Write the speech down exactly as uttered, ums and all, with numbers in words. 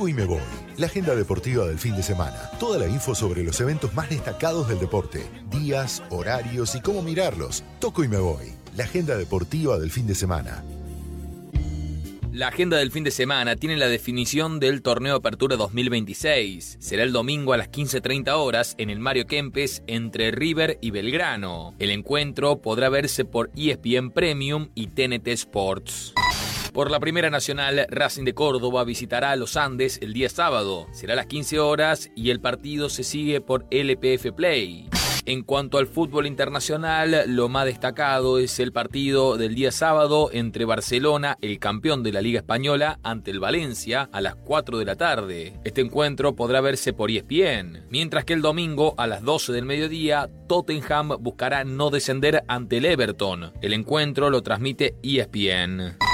Toco y me voy. La agenda deportiva del fin de semana. Toda la info sobre los eventos más destacados del deporte. Días, horarios y cómo mirarlos. Toco y me voy. La agenda deportiva del fin de semana. La agenda del fin de semana tiene la definición del Torneo Apertura dos mil veintiséis. Será el domingo a las quince treinta horas en el Mario Kempes entre River y Belgrano. El encuentro podrá verse por E S P N Premium y T N T Sports. Por la Primera Nacional, Racing de Córdoba visitará a Los Andes el día sábado. Será a las quince horas y el partido se sigue por L P F Play. En cuanto al fútbol internacional, lo más destacado es el partido del día sábado entre Barcelona, el campeón de la Liga Española, ante el Valencia a las cuatro de la tarde. Este encuentro podrá verse por E S P N. Mientras que el domingo a las doce del mediodía, Tottenham buscará no descender ante el Everton. El encuentro lo transmite E S P N.